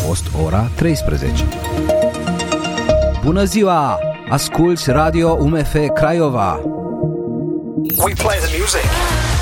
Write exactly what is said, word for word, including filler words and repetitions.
fost ora treisprezece. Bună ziua! Asculți Radio U M F Craiova! We play the music.